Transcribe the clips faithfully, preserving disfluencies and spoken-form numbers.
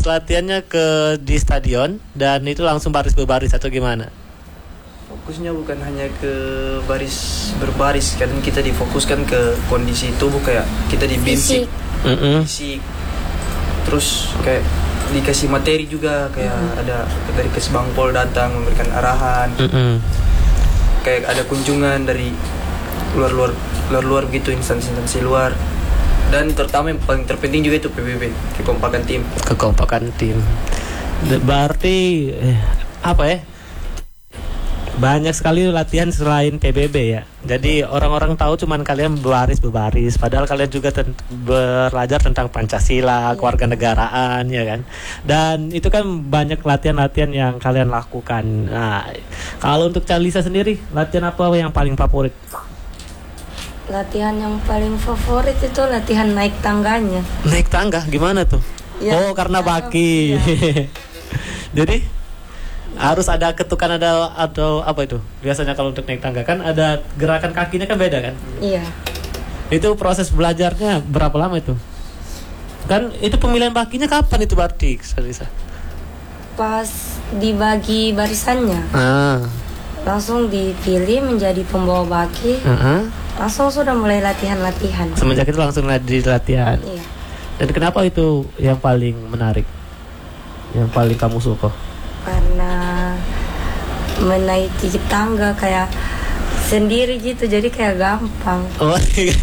latihannya ke di stadion dan itu langsung baris berbaris atau gimana? Fokusnya bukan hanya ke baris berbaris, kadang kita difokuskan ke kondisi tubuh, kayak kita dibimbing Mm-mm. fisik, terus kayak dikasih materi juga, kayak mm. ada dari Kesbangpol datang memberikan arahan, Mm-mm. kayak ada kunjungan dari luar-luar luar-luar begitu, instansi-instansi luar. Dan terutama yang paling terpenting juga itu P B B, kekompakan tim. Kekompakan tim. Berarti eh, apa ya? Banyak sekali latihan selain P B B ya. Jadi orang-orang tahu cuman kalian berbaris berbaris, padahal kalian juga ten- belajar tentang Pancasila, kewarganegaraan ya kan. Dan itu kan banyak latihan-latihan yang kalian lakukan. Nah, kalau untuk Calisa sendiri, latihan apa yang paling favorit? Latihan yang paling favorit itu latihan naik tangganya. Naik tangga gimana tuh? Ya, oh, karena baki. Ya. Jadi harus ada ketukan ada atau apa itu? Biasanya kalau untuk naik tangga kan ada gerakan kakinya kan beda kan? Iya. Itu proses belajarnya berapa lama itu? Kan itu pemilihan bakinya kapan itu berarti, Salisa? Pas dibagi barisannya. Ah. Langsung dipilih menjadi pembawa baki. Uh-huh. Langsung sudah mulai latihan-latihan. Semenjak itu langsung di latihan. Iya. Dan kenapa itu yang paling menarik? Yang paling kamu suka? Karena menaiki tangga kayak sendiri gitu, jadi kayak gampang. Oh,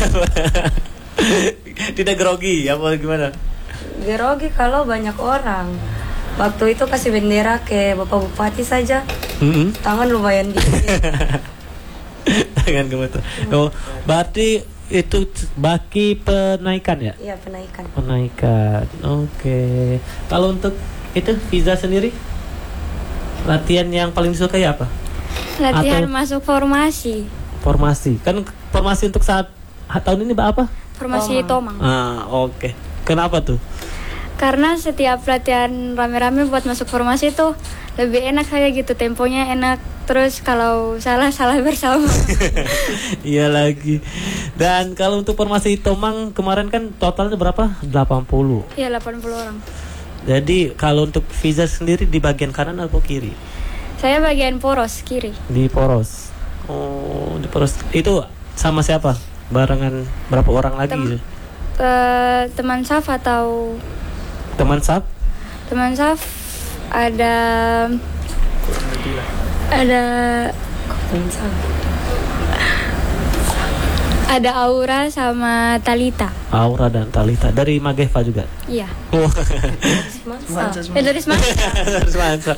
tidak grogi apa gimana? Grogi kalau banyak orang. Waktu itu kasih bendera ke Bapak Bupati saja, Mm-hmm. tangan lumayan dingin. Tangan gemeter. Oh, berarti itu baki penaikan ya? Iya, penaikan. Penaikan. Oke. Kalau untuk itu Fiza sendiri, latihan yang paling disukai apa? Latihan Atau masuk formasi. Formasi. Kan formasi untuk saat tahun ini apa? Formasi Tomang. Ah, oke. Kenapa tuh? Karena setiap latihan rame-rame buat masuk formasi itu lebih enak kayak gitu, temponya enak. Terus kalau salah salah bersama. Iya lagi. Dan kalau untuk formasi Tomang kemarin kan totalnya berapa? delapan puluh. Iya, delapan puluh orang. Jadi kalau untuk Fiza sendiri di bagian kanan atau kiri? Saya bagian poros kiri. Di poros. Oh, di poros. Itu sama siapa? Barengan berapa orang lagi? Tem- uh, teman Saf atau Teman Sap? teman Saf ada ada ada Aura sama Talita. Aura dan Talita dari Mageva juga. Iya. Oh. Mansa semua. Eh, dari Semansa. Harus mantap.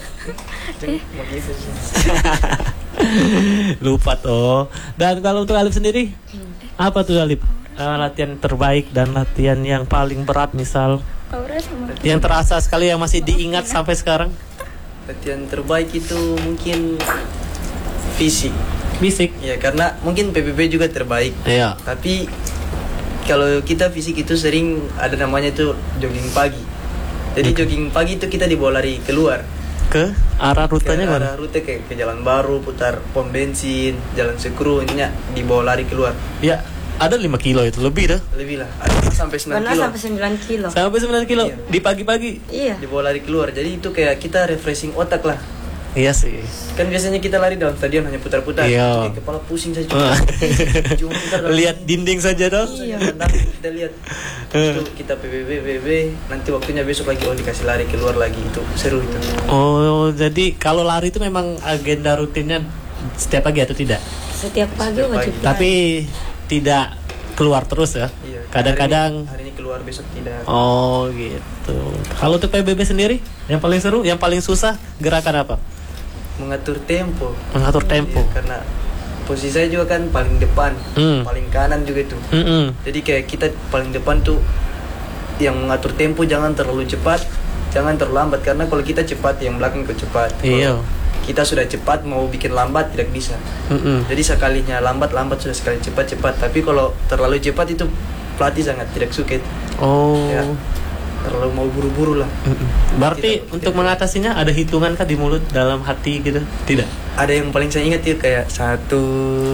Lupa tuh. Dan kalau untuk Alif sendiri, apa tuh Alif? Uh, latihan terbaik dan latihan yang paling berat misal Aura sama yang terasa sekali yang masih diingat sampai sekarang? Latihan terbaik itu mungkin fisik. Fisik. Ya, karena mungkin P B B juga terbaik. Iya. Tapi kalau kita fisik itu sering ada namanya itu jogging pagi. Jadi Hmm. jogging pagi itu kita dibawa lari keluar. Ke arah Ke rutenya mana? arah rute ke, ke Jalan Baru, putar pom bensin, Jalan Sekru, intinya dibawa lari keluar. Ya, ada lima kilo itu lebih dah. Lebih lah, ada sampai sembilan Pernah kilo. sampai sembilan kilo. Sampai sembilan kilo Iya. di pagi-pagi. Iya. Dibawa lari keluar. Jadi itu kayak kita refreshing otak lah. Iya sih. Kan biasanya kita lari dalam stadion hanya putar-putar. Iya. Kayak kepala pusing saja. Wah. Cuma putar dalam- Lihat dinding saja dong. Iya, dan kita lihat itu kita P B B P B B, nanti waktunya besok lagi oh dikasih lari keluar lagi, itu seru itu. Oh, jadi kalau lari itu memang agenda rutinnya setiap pagi atau tidak? Setiap pagi Setiap wajib. pagi. Tapi tidak keluar terus ya? Iya. Kadang-kadang. hari ini, hari ini keluar, besok tidak. Oh gitu. Kalau untuk P B B sendiri, yang paling seru, yang paling susah gerakan apa? Mengatur tempo. Mengatur tempo. Iya, karena posisi saya juga kan paling depan, Hmm. paling kanan juga itu. Mm-mm. Jadi kayak kita paling depan tuh yang mengatur tempo, jangan terlalu cepat, jangan terlalu lambat, karena kalau kita cepat yang belakang ikut cepat. Kalau Iya. kita sudah cepat mau bikin lambat tidak bisa. Mm-mm. Jadi sekalinya lambat lambat sudah, sekali cepat cepat. Tapi kalau terlalu cepat itu pelatih sangat tidak suka itu. Oh. Ya, terlalu mau buru-buru lah. Mm-mm. Berarti Tidak- untuk tidak. mengatasinya ada hitungan kah di mulut, dalam hati gitu? Tidak. Ada yang paling saya ingat itu kayak satu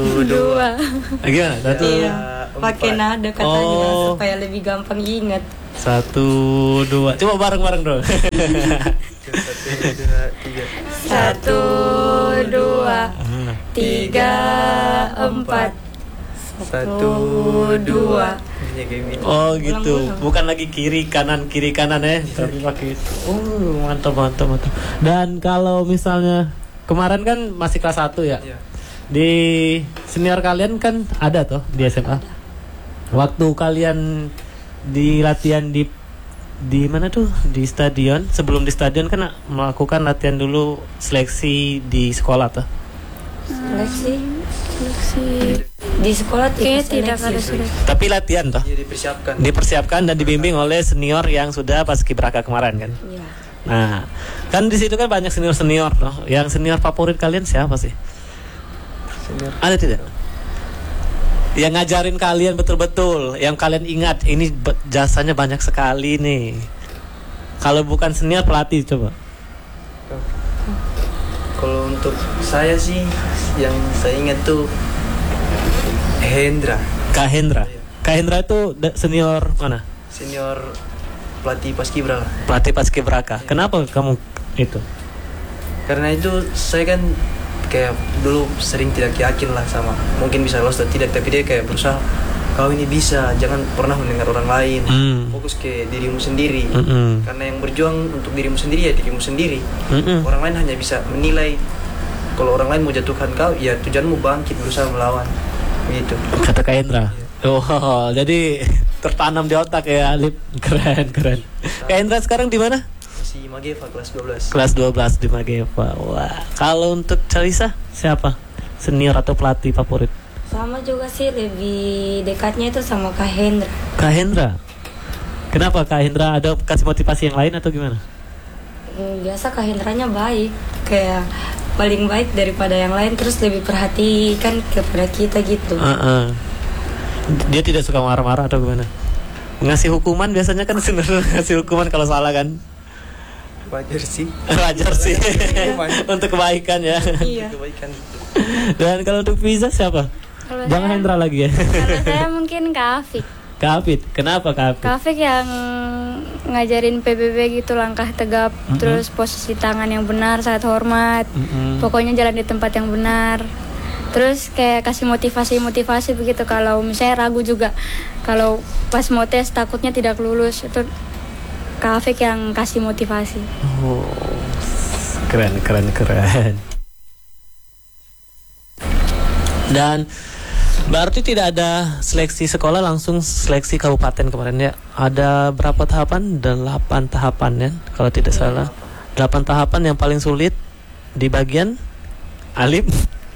dua. Ah, gimana? Satu. Iya. empat. Pakai nada katanya Oh. supaya lebih gampang ingat. Satu, dua. Coba bareng-bareng dong. Satu, dua, tiga. Satu, dua, tiga, empat. Satu, dua. Ini kayak gini. Oh gitu, bukan lagi kiri kanan kiri kanan ya, tapi pakai itu. Oh mantap mantap mantap. Dan kalau misalnya kemarin kan masih kelas satu ya, Iya. di senior kalian kan ada toh di S M A. Waktu kalian di latihan di di mana tuh di stadion, sebelum di stadion kan melakukan latihan dulu seleksi di sekolah tuh. Seleksi Seleksi. di sekolah Kayaknya tidak tidak ada seleksi. seleksi. Tapi latihan toh. Iya, dipersiapkan. Dipersiapkan dan dibimbing oleh senior yang sudah paskibraka kemarin kan. Iya. Nah, kan di situ kan banyak senior-senior loh. Yang senior favorit kalian siapa sih? Senior. Ada tidak? Yang ngajarin kalian betul-betul, yang kalian ingat ini be- jasanya banyak sekali nih. Kalau bukan senior pelatih coba. Kalau untuk saya sih yang saya ingat tuh Hendra, Kak Hendra. Kak Hendra itu da- senior mana? senior pelatih paskibra lah. Pelatih paskibraka. Kenapa kamu itu? Karena itu saya kan kayak dulu sering tidak yakin lah sama mungkin bisa lolos atau tidak, tapi dia kayak berusaha kau ini bisa, jangan pernah mendengar orang lain, Hmm. fokus ke dirimu sendiri. Mm-mm. Karena yang berjuang untuk dirimu sendiri ya dirimu sendiri. Mm-mm. Orang lain hanya bisa menilai. Kalau orang lain mau jatuhkan kau, ya tujuanmu bangkit berusaha melawan. Begitu. Kata Kak Hendra. Oh, jadi tertanam di otak ya, Alip. Keren, keren. Kak Hendra sekarang di mana? Masih Mageva kelas dua belas. Kelas dua belas di Mageva. Wah, kalau untuk Calisa siapa? Senior atau pelatih favorit? Sama juga sih, lebih dekatnya itu sama Kak Hendra. Kak Hendra. Kenapa Kak Hendra, ada kasih motivasi yang lain atau gimana? Hmm, Biasa Kak Hendranya baik, kayak paling baik daripada yang lain, terus lebih perhatikan kepada kita gitu. Uh-uh. Dia tidak suka marah-marah atau gimana? Ngasih hukuman biasanya kan sebenarnya ngasih hukuman kalau salah kan? Wajar sih. Wajar sih. Untuk kebaikan ya. Iya. Kebaikan. Dan kalau untuk Fiza siapa? Kalau Jangan saya- Hendra lagi ya. Kalau saya mungkin Kak Afik. Kak Afid. Kenapa Kak Afid? Kak Afik yang ngajarin P B B gitu, langkah tegap, Mm-mm. terus posisi tangan yang benar saat hormat. Mm-mm. Pokoknya jalan di tempat yang benar. Terus kayak kasih motivasi-motivasi begitu, kalau misalnya ragu juga, kalau pas mau tes takutnya tidak lulus, itu Kak Afik yang kasih motivasi. Oh, keren keren keren. Dan berarti tidak ada seleksi sekolah, langsung seleksi kabupaten kemarin ya. Ada berapa tahapan? Delapan tahapan ya, kalau tidak salah. Delapan tahapan. Yang paling sulit di bagian Alip.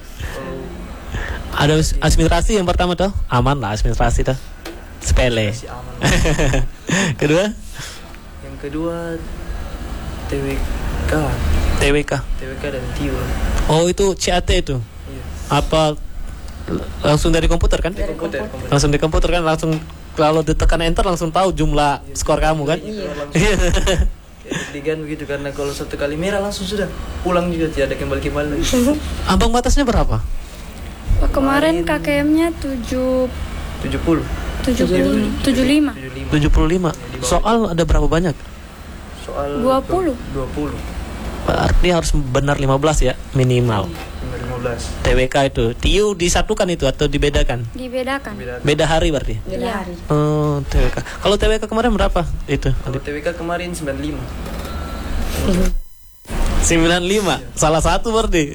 Ada as- administrasi yang pertama tuh, aman lah administrasi tuh, sepele. Masih aman. Kedua Yang kedua T W K, T W K. T W K dan T I U. Oh itu C A T itu. Iya. Apa l- langsung dari komputer kan? Di komputer, komputer. Langsung di komputer kan, langsung kalau ditekan enter langsung tahu jumlah skor kamu kan? Iya. Langsung kayak deg-degan begitu, karena kalau satu kali merah langsung sudah pulang juga, tidak ada kembali-kembali lagi. Ambang batasnya berapa? Oh, kemarin K K M-nya tujuh tujuh puluh. tujuh puluh tujuh puluh lima. tujuh puluh lima. Soal ada berapa banyak? Soal dua puluh. dua puluh. Berarti harus benar lima belas ya minimal. lima belas. T W K itu. T I U disatukan itu atau dibedakan? Dibedakan. Beda. Beda hari berarti. Beda Iya. hari. Oh, T W K. Kalau T W K kemarin berapa? Itu. Kalau T W K kemarin sembilan puluh lima. sembilan puluh lima. Salah satu berarti.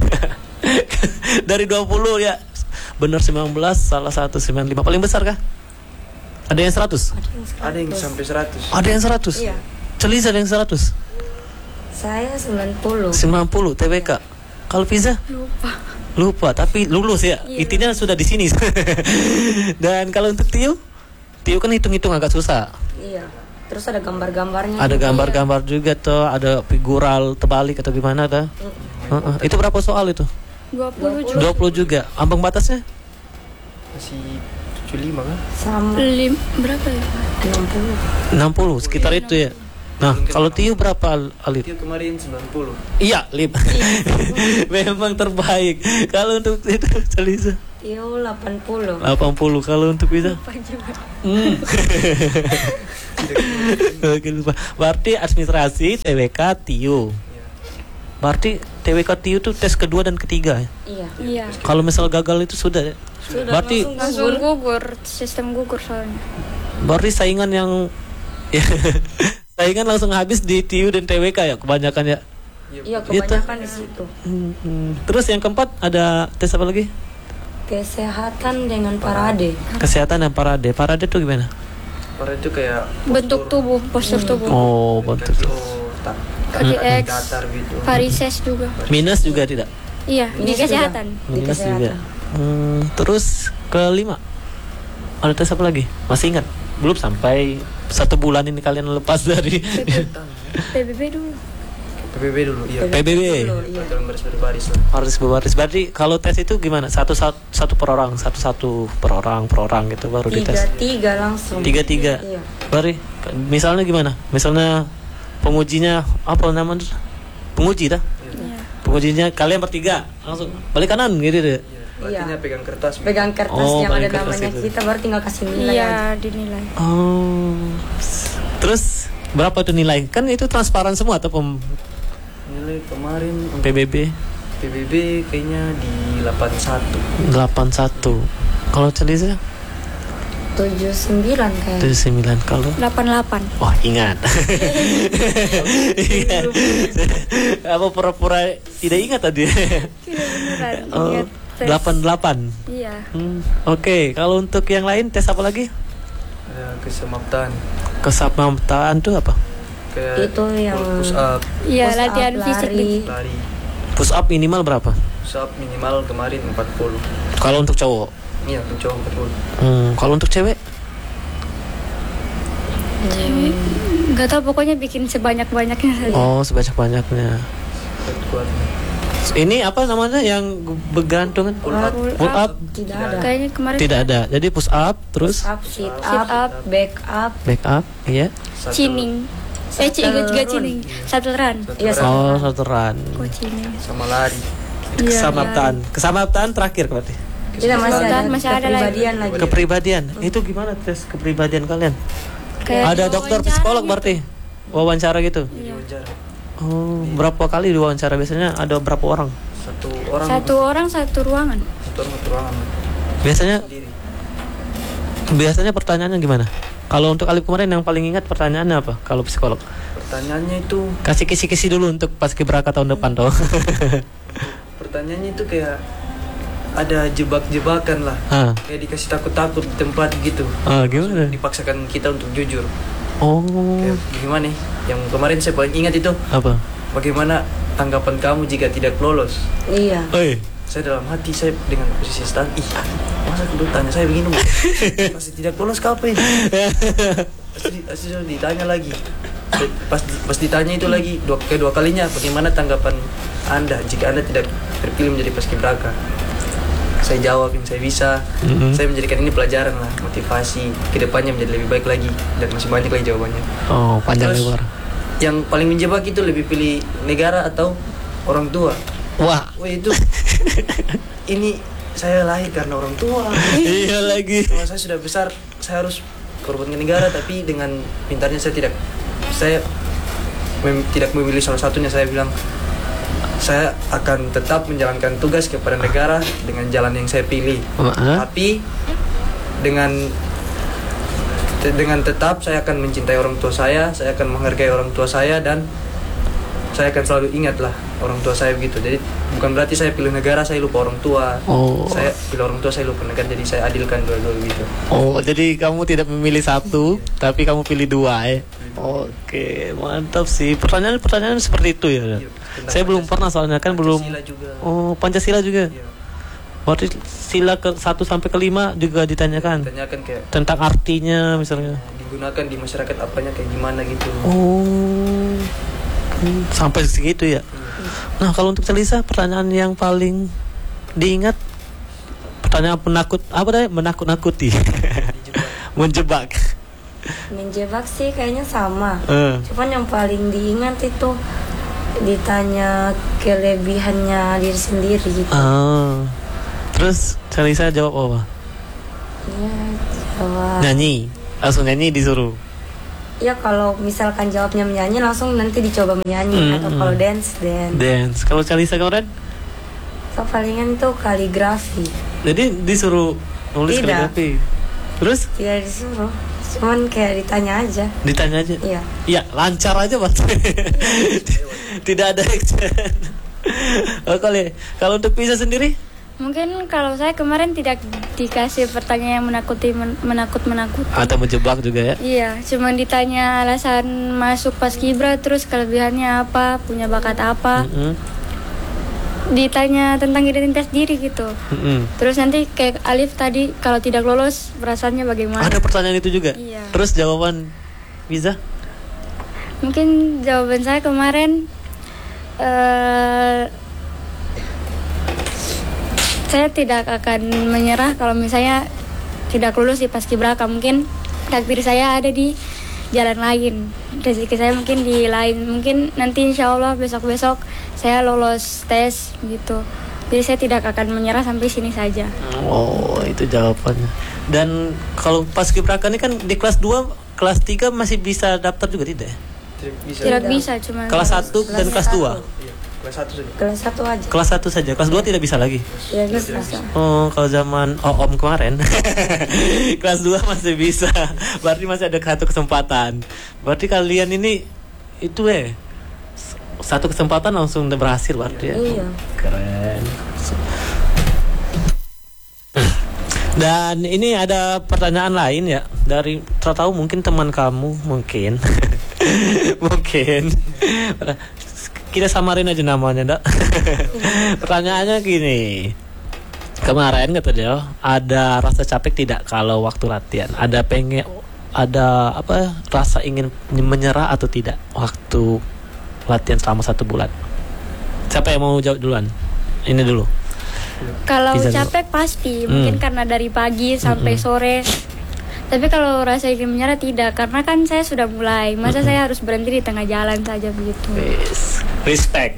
Dari dua puluh ya. Benar sembilan belas, salah satu sembilan puluh lima. Paling besar kah? Ada yang seratus? Ada yang sampai seratus. Ada yang seratus? Iya. Celisa ada yang seratus? Saya sembilan puluh. sembilan puluh T W K. Kalau Fiza? Lupa. Lupa, tapi lulus ya. Iya. Intinya sudah di sini. Dan kalau untuk Tio? Tio kan hitung-hitung agak susah. Iya. Terus ada gambar-gambarnya. Ada juga. gambar-gambar juga tuh, ada figural terbalik atau gimana dah. Heeh. Itu berapa soal itu? dua puluh juga. dua puluh juga. Ambang batasnya? Masih tujuh puluh lima kan? Sama Lim, berapa ya? enam puluh. enam puluh, sekitar itu ya. Nah, kalau Tio berapa Al- Alif? Itu kemarin sembilan puluh. Iya, Lip. Memang terbaik. Kalau untuk itu Celisa Tio delapan puluh. delapan puluh. Kalau untuk Fiza? Lupa juga. Hmm. Oke, lupa. Berarti administrasi, T W K, T I U. Iya. Berarti T W K, T I U itu tes kedua dan ketiga ya? Iya. Iya. Kalau misal gagal itu sudah ya? Sudah Berarti langsung Langsung gugur, sistem gugur soalnya. berarti saingan yang ya, saingan langsung habis di T I U dan T W K ya kebanyakan ya. Iya, kebanyakan di situ. Hmm, hmm. Terus yang keempat ada tes apa lagi? Kesehatan dengan parade. Kesehatan dan parade. Parade itu gimana? Parade itu kayak Bentuk tubuh, postur tubuh. Oh, bentuk. kaki otak, Kaki X, datar gitu. varises juga. Minus juga tidak? Iya, di Minus kesehatan. Di Minus kesehatan. juga. Hmm, terus kelima ada tes apa lagi? Masih ingat? Belum sampai satu bulan ini kalian lepas dari P B B dulu. P B B dulu, iya. P B B. Dulu, iya. Peraturan baris berbaris lah. Baris berbaris. Berarti kalau tes itu gimana? Satu satu, satu per orang, satu satu per orang, per orang gitu baru Tiga dites. tiga langsung. Tiga tiga. Iya. Bari, misalnya gimana? Misalnya pengujinya apa namanya? Penguji dah. Iya. Pengujinya kalian bertiga langsung balik kanan gitu deh. Iya. Artinya Iya. pegang kertas. Pegang kertas Oh, yang ada pegang kertas namanya itu. kita, baru tinggal kasih nilai aja. Iya, dinilai. Oh. Terus berapa tuh nilai? Kan itu transparan semua atau pem Nilai kemarin untuk P B B P B B kayaknya di delapan puluh satu. delapan satu. Kalau Celisa Tujuh sembilan kayak. tujuh sembilan. Kalau delapan delapan. wah ingat. Ingat. Apa pura-pura tidak ingat tadi? Beneran, Oh, ingat tes. delapan delapan. Iya. Hmm, Oke, kalau untuk yang lain tes apa lagi? Ada kesemaptan. Kesamaptaan tuh apa? Kayak Itu yang push up, Iya, push up, latihan fisik lari. dikit. lari. Push up minimal berapa? Push up minimal kemarin empat puluh. Kalau untuk cowok. Iya, untuk cowok empat puluh. Hmm, kalau untuk cewek? Cewek. Gak tau, pokoknya bikin sebanyak-banyaknya saja. Oh, sebanyak-banyaknya. Kuat. Ini apa namanya yang bergantungan? Pull up. Pull up Tidak ada. Kayaknya kemarin tidak ada. Jadi push up terus Up, sit Sit up, up. back up. back up, iya. Satu- cining. Eh, ci- ingat juga run. cining. Satu run. satu Iya, run Oh, satu run. Kok cining? sama lari. Iya, Kesamaptaan. Kesamaptaan terakhir berarti. Tidak, masih ada, Kesemapatan masih ada lagi. kepribadian lagi. Kepribadian. Itu gimana tes kepribadian kalian? Kayak Ada dokter wawancara psikolog gitu. berarti. Wawancara gitu. Iya. Wawancara. Oh, berapa kali diwawancara biasanya ada berapa orang? Satu orang. Satu orang satu ruangan. Satu orang satu ruangan. Biasanya Sendiri. biasanya pertanyaannya gimana? Kalau untuk Alif kemarin yang paling ingat pertanyaannya apa? Kalau psikolog. Pertanyaannya itu, Kasih kisi-kisi dulu untuk paskibraka tahun depan toh. pertanyaannya itu kayak ada jebak-jebakan lah. Ah, Kayak dikasih takut-takut di tempat gitu. ah gimana? Dipaksakan kita untuk jujur. Oh, Kayak gimana nih? Yang kemarin saya paling ingat itu, apa? bagaimana tanggapan kamu jika tidak lolos? Iya. Oi, Saya dalam hati saya dengan posisi stand, ih masa dulu tanya saya begini, Bu? Pasti tidak lolos kapan? Pasti, pasti sudah ditanya lagi. Pas, pas ditanya itu lagi dua, kedua kalinya, bagaimana tanggapan Anda jika Anda tidak terpilih menjadi paskibraka? Saya jawab yang saya bisa. Mhm. Saya menjadikan ini pelajaran lah, motivasi kedepannya menjadi lebih baik lagi, dan masih banyak lagi jawabannya. oh panjang Terus, lebar. Yang paling menjebak itu lebih pilih negara atau orang tua. Wah, Wah itu, ini saya lahir karena orang tua. iya lagi. Kalau saya sudah besar, saya harus korbankan negara. Tapi dengan pintarnya saya tidak, saya mem- tidak memilih salah satunya. Saya bilang, saya akan tetap menjalankan tugas kepada negara dengan jalan yang saya pilih. Hah? Tapi dengan te- dengan tetap saya akan mencintai orang tua saya, saya akan menghargai orang tua saya, dan saya akan selalu ingat lah orang tua saya begitu. Jadi bukan berarti saya pilih negara saya lupa orang tua. Oh. Saya pilih orang tua saya lupa negara, jadi saya adilkan dua-dua gitu. Oh, jadi kamu tidak memilih satu, tapi kamu pilih dua ya. Oke, mantap sih. Pertanyaan-pertanyaan seperti itu ya. Iya, tentang Saya belum Pancasila. pernah soalnya kan belum. Pancasila juga. Oh, Pancasila juga. Iya. Berarti sila ke satu sampai kelima juga ditanyakan Tanyakan kayak tentang artinya misalnya. digunakan di masyarakat apanya kayak gimana gitu. Oh, hmm, sampai segitu ya. Nah, kalau untuk Celisa, pertanyaan yang paling diingat, pertanyaan penakut apa deh? Menakut-nakuti, menjebak. Menjebak sih kayaknya sama. Eh. Cuman yang paling diingat itu ditanya kelebihannya diri sendiri gitu. Ah, terus Celisa jawab apa? Iya, jawab. Nyanyi, langsung nyanyi disuruh. Ya kalau misalkan jawabnya menyanyi langsung nanti dicoba menyanyi. Hmm, Atau hmm. kalau dance dance. Dance. Kalau Calisa kemarin? So, palingan tuh kaligrafi. Jadi disuruh nulis Tidak. kaligrafi. Terus Tidak disuruh, cuman kayak ditanya aja. ditanya aja. Iya. Iya, lancar aja berarti. Tidak ada action. Oh, kalau kalau untuk Pisa sendiri? Mungkin kalau saya kemarin tidak dikasih pertanyaan yang menakuti men- menakut-menakut. Atau menjebak juga ya? Iya, cuma ditanya alasan masuk Paskibra, terus kelebihannya apa, punya bakat apa. Mm-mm. Ditanya tentang identitas diri gitu. Mm-mm. Terus nanti kayak Alif tadi, kalau tidak lolos perasaannya bagaimana? Ada pertanyaan itu juga? Iya. Terus jawaban Pisa? Mungkin jawaban saya kemarin eh saya tidak akan menyerah kalau misalnya tidak lulus di Paskibraka. Mungkin takdir saya ada di jalan lain, rezeki saya mungkin di lain. Mungkin nanti insya Allah besok-besok saya lolos tes gitu. Jadi saya tidak akan menyerah sampai sini saja. Oh, itu jawabannya. Dan kalau Paskibraka ini kan di kelas dua, kelas tiga masih bisa daftar juga tidak ya? Tidak bisa. Tidak bisa, cuma Kelas satu dan kelas dua? Iya, kelas satu saja. Kelas satu aja. Kelas satu saja, kelas dua tidak bisa lagi? Tidak bisa. Oh, kalau zaman oh, Om kemarin kelas dua masih bisa. Berarti masih ada satu kesempatan. Berarti kalian ini itu eh satu kesempatan langsung udah berhasil berarti ya. Iya. Keren. Dan ini ada pertanyaan lain ya dari tahu mungkin teman kamu mungkin mungkin kita samarin aja namanya ndak. Pertanyaannya gini, kemarin kata dia ada rasa capek tidak kalau waktu latihan, ada pengen ada apa rasa ingin menyerah atau tidak waktu latihan selama satu bulan. Siapa yang mau jawab duluan? Ini dulu. Kalau Bisa dulu. capek pasti, mungkin Hmm. karena dari pagi sampai Mm-mm. sore. Tapi kalau rasa ingin menyerah tidak, karena kan saya sudah mulai. Masa Mm-mm. saya harus berhenti di tengah jalan saja begitu. Yes. Respect.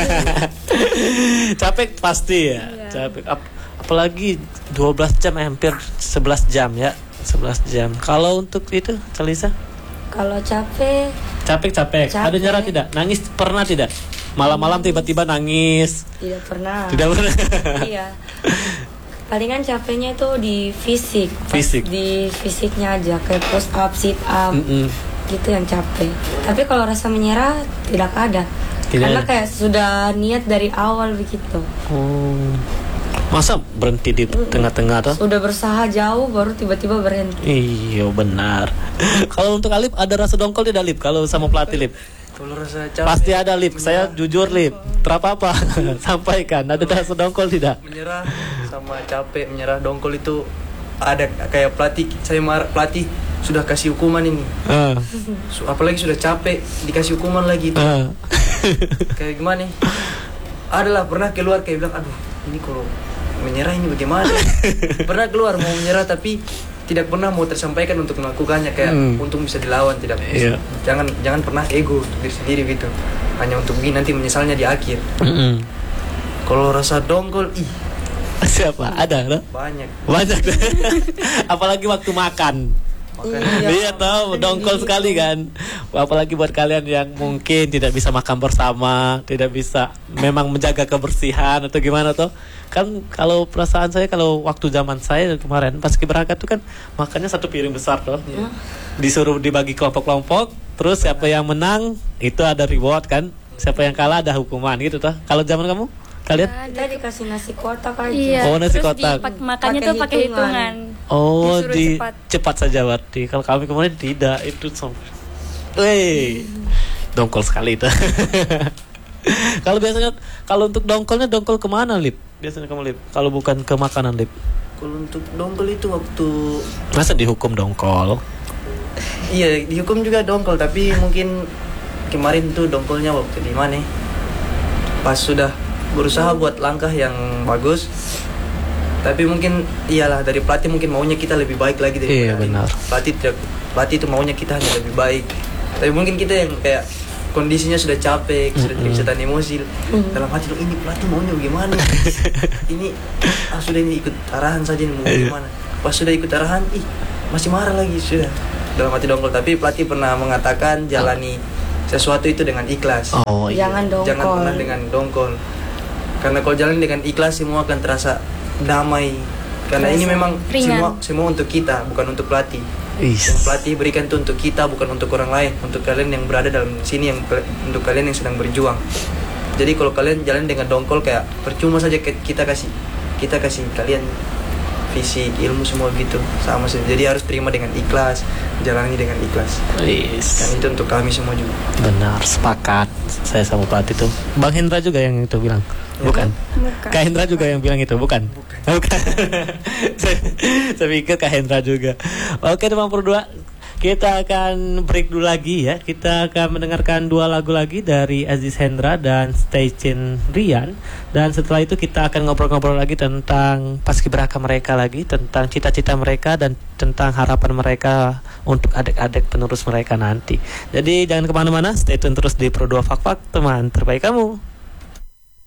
Capek pasti ya. Iya. Capek. Ap- apalagi dua belas jam, hampir sebelas jam ya. sebelas jam. Kalau untuk itu, Calisa? Kalau capek, Capek-capek. Capek. Ada nyerah tidak? Nangis pernah tidak? Malam-malam tiba-tiba nangis. tidak pernah. Tidak pernah. Iya. Palingan capeknya itu di fisik. Pas Fisik. Di fisiknya aja kayak push up, sit up. Mm-mm. Gitu yang capek. Tapi kalau rasa menyerah tidak ada. Tidak Karena ada. kayak sudah niat dari awal begitu. Oh. Masa berhenti di tengah-tengah tuh? Sudah berusaha jauh baru tiba-tiba berhenti. Iya benar. Kalau untuk Alip ada rasa dongkol tidak Lip? Kalau sama pelatih Lip? Kalau rasa capek, Pasti ada Lip. Saya jujur Lip. Terapa apa? Sampaikan. Ada rasa dongkol tidak? menyerah sama capek, menyerah dongkol itu ada kayak pelatih. Saya marah pelatih sudah kasih hukuman ini. Ah. Su- Apalagi sudah capek dikasih hukuman lagi itu. Ah. Kayak gimana? Adalah pernah keluar kayak bilang, aduh ini kalau menyerah ini bagaimana? Pernah keluar mau menyerah tapi tidak pernah mau tersampaikan untuk melakukannya, kayak Hmm. untuk bisa dilawan, tidak Iya. jangan jangan pernah ego untuk diri sendiri gitu, hanya untuk begini nanti menyesalnya di akhir. Mm-mm. Kalau rasa dongkol ih Siapa? Ada no? banyak. Banyak. Apalagi waktu makan. Makanya Iya tahu dongkol sekali kan. Apalagi buat kalian yang mungkin tidak bisa makan bersama, tidak bisa memang menjaga kebersihan atau gimana tuh. Kan kalau perasaan saya kalau waktu zaman saya kemarin pas berangkat tuh kan makannya satu piring besar tuh. Iya. Disuruh dibagi kelompok-kelompok, terus siapa yang menang itu ada reward kan. Siapa yang kalah ada hukuman gitu tuh. Kalau zaman kamu? Kalian? Kita dikasih nasi kotak aja. Iya. Oh, nasi terus kotak. dipak- makannya Pakai tuh pakai hitungan. hitungan. Oh, Disuruh di cepat. cepat saja berarti. Kalau kami kemarin tidak, itu sampai. Wih, dongkol sekali itu. Kalau biasanya, kalau untuk dongkolnya dongkol kemana Lip? Biasanya kamu Lip? Kalau bukan ke makanan Lip? kalau untuk dongkol itu waktu Masa dihukum dongkol? iya dihukum juga dongkol, tapi mungkin kemarin tuh dongkolnya waktu di mana? Pas sudah berusaha buat langkah yang bagus, tapi mungkin iyalah dari pelatih mungkin maunya kita lebih baik lagi daripada Iya, ini. benar. Pelatih tidak, pelatih itu maunya kita hanya lebih baik, tapi mungkin kita yang kayak kondisinya sudah capek, sudah tidak bisa tahan emosi dalam hati tuh, ini pelatih maunya bagaimana? Ini ah sudah ini ikut arahan saja ini mau Iya. gimana? Pas sudah ikut arahan, ih masih marah lagi sudah. dalam hati dongkol, tapi pelatih pernah mengatakan jalani sesuatu itu dengan ikhlas. Oh iya. Jangan dongkol. Jangan pernah dengan dongkol. Karena kalau jalan dengan ikhlas semua akan terasa damai. Karena ini memang ringan. semua semua untuk kita, bukan untuk pelatih. Is. Yang pelatih berikan itu untuk kita, bukan untuk orang lain, untuk kalian yang berada dalam sini, yang untuk kalian yang sedang berjuang. Jadi kalau kalian jalan dengan dongkol kayak percuma saja kita kasih kita kasih kalian fisik, ilmu semua gitu sama saja. Jadi harus terima dengan ikhlas, jalani dengan ikhlas. Is. Dan itu untuk kami semua juga. Benar, sepakat. Saya sama pelatih tuh. Bang Hendra juga yang itu bilang. Bukan. Bukan. Kak Hendra juga yang bilang itu, bukan? Bukan. Bukan. saya, saya pikir Kak Hendra juga. Oke, teman berdua. Kita akan break dulu lagi ya. Kita akan mendengarkan dua lagu lagi dari Aziz Hendra dan Station Rian. Dan setelah itu kita akan ngobrol-ngobrol lagi tentang paskibraka mereka lagi, tentang cita-cita mereka dan tentang harapan mereka untuk adik-adik penerus mereka nanti. Jadi jangan kemana-mana, stay tune terus di Pro dua Fak Fak, teman terbaik kamu.